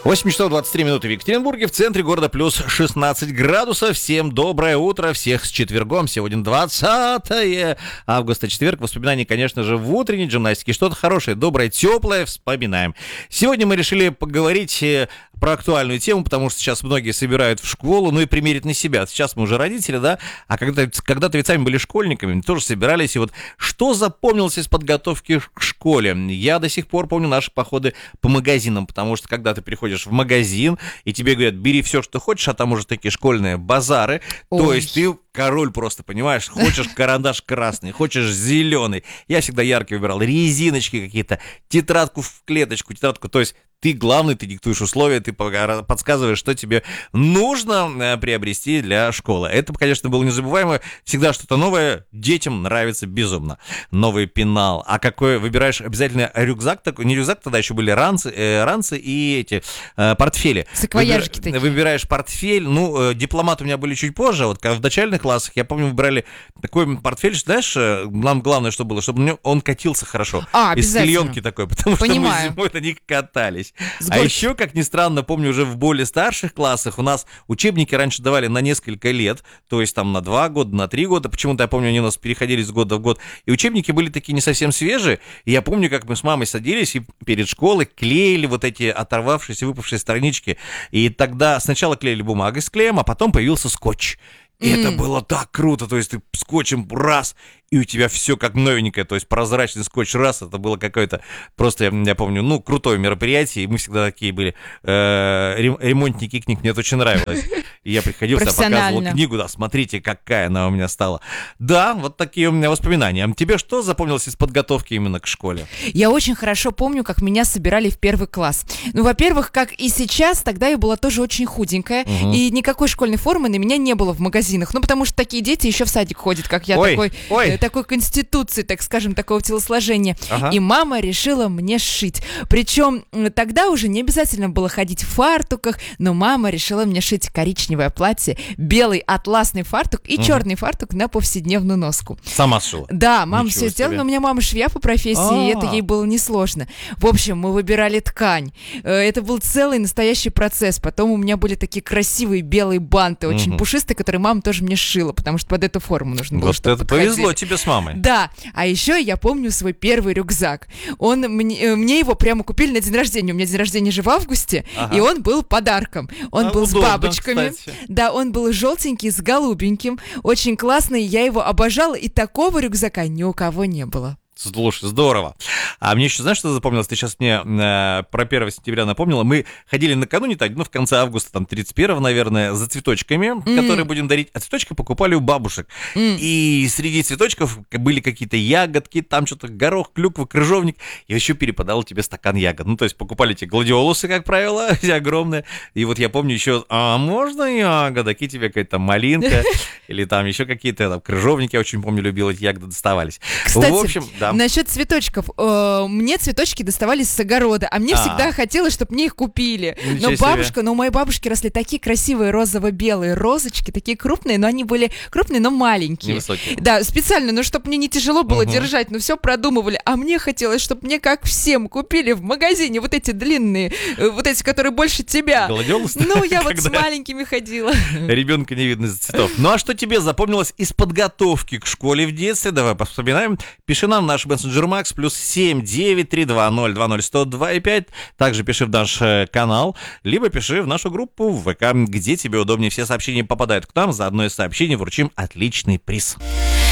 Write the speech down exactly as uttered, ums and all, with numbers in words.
восемь часов двадцать три минуты в Екатеринбурге, в центре города плюс шестнадцать градусов. Всем доброе утро, всех с четвергом. Сегодня двадцатое августа, четверг. Воспоминания, конечно же, в утренней гимнастике. Что-то хорошее, доброе, теплое вспоминаем. Сегодня мы решили поговорить про актуальную тему, потому что сейчас многие собирают в школу, ну и примерить на себя. Сейчас мы уже родители, да, а когда, когда-то ведь сами были школьниками, тоже собирались. И вот что запомнилось из подготовки к школе? Я до сих пор помню наши походы по магазинам, потому что когда ты приходишь в магазин, и тебе говорят, бери все, что хочешь, а там уже такие школьные базары, Ой. То есть ты король просто, понимаешь, хочешь карандаш красный, хочешь зеленый. Я всегда яркий выбирал, резиночки какие-то, тетрадку в клеточку, тетрадку, то есть ты главный, ты диктуешь условия, ты подсказываешь, что тебе нужно приобрести для школы. Это, конечно, было незабываемо. Всегда что-то новое детям нравится безумно. Новый пенал. А какой выбираешь обязательно рюкзак такой? Не рюкзак, тогда еще были ранцы, э, ранцы и эти э, портфели. Саквояжики Выбира... такие. Выбираешь портфель. Ну, э, дипломаты у меня были чуть позже. Вот в начальных классах, я помню, выбирали такой портфель, знаешь, нам главное, что было, чтобы он катился хорошо. А, из клеенки такой, потому Понимаю. что мы зимой на них катались. А еще, как ни странно, помню, уже в более старших классах у нас учебники раньше давали на несколько лет, то есть там на два года, на три года, почему-то я помню, они у нас переходили с года в год, и учебники были такие не совсем свежие, и я помню, как мы с мамой садились и перед школой клеили вот эти оторвавшиеся, выпавшие странички, и тогда сначала клеили бумагой с клеем, а потом появился скотч. И mm. это было так круто, то есть ты скотчем раз, и у тебя все как новенькое, то есть прозрачный скотч раз, это было какое-то просто, я, я помню, ну, крутое мероприятие, и мы всегда такие были, э, ремонтники книг, мне это очень нравилось. И я приходил, показывал книгу, да, смотрите, какая она у меня стала. Да, вот такие у меня воспоминания. А тебе что запомнилось из подготовки именно к школе? Я очень хорошо помню, как меня собирали в первый класс. Ну, во-первых, как и сейчас, тогда я была тоже очень худенькая, угу. и никакой школьной формы на меня не было в магазинах, ну, потому что такие дети еще в садик ходят, как я, ой, такой, ой. Э, такой конституции, так скажем, такого телосложения. Ага. И мама решила мне сшить. Причем тогда уже не обязательно было ходить в фартуках, но мама решила мне шить коричневое платье, белый атласный фартук и угу. черный фартук на повседневную носку. Сама сшила? Да, мама Ничего все сделала, себе. Но у меня мама швея по профессии, А-а-а. и это ей было несложно. В общем, мы выбирали ткань. Это был целый настоящий процесс. Потом у меня были такие красивые белые банты, очень угу. пушистые, которые мама тоже мне сшила, потому что под эту форму нужно было, вот чтобы это подходили. Повезло тебе с мамой. Да, а еще я помню свой первый рюкзак. Он, мне, мне его прямо купили на день рождения. У меня день рождения же в августе, ага. и он был подарком. Он а, был удобно, с бабочками. Кстати. Да, он был желтенький, с голубеньким. Очень классный, я его обожала, и такого рюкзака ни у кого не было. Слушай, здорово. А мне еще, знаешь, что запомнилось? Ты сейчас мне э, про первое сентября напомнила. Мы ходили накануне, так, ну, в конце августа, там, тридцать первого, наверное, за цветочками, mm. которые будем дарить. А цветочки покупали у бабушек. Mm. И среди цветочков были какие-то ягодки, там что-то горох, клюква, крыжовник. И еще перепадал тебе стакан ягод. Ну, то есть покупали те гладиолусы, как правило, огромные. И вот я помню еще, а можно ягодок? И тебе какая-то малинка. Или там еще какие-то там крыжовники. Я очень помню, любил эти ягоды, доставались. Кстати, в общем, да. Насчет цветочков. Э, мне цветочки доставались с огорода, а мне А-а. всегда хотелось, чтобы мне их купили. Ничего но бабушка, себе. но у моей бабушки росли такие красивые розово-белые розочки, такие крупные, но они были крупные, но маленькие. Невысокие. Да, специально, но чтобы мне не тяжело было угу. держать, но все продумывали. А мне хотелось, чтобы мне, как всем, купили в магазине вот эти длинные, вот эти, которые больше тебя. Гладиолус? Ну, я вот с маленькими ходила. Ребенка не видно из цветов. Ну, а что тебе запомнилось из подготовки к школе в детстве? Давай вспоминаем. Пиши нам наш мессенджер Макс плюс семь девять три два ноль два ноль сто два и пять. Также пиши в наш канал, либо пиши в нашу группу в ВК, где тебе удобнее. Все сообщения попадают к нам. За одно из сообщений вручим отличный приз.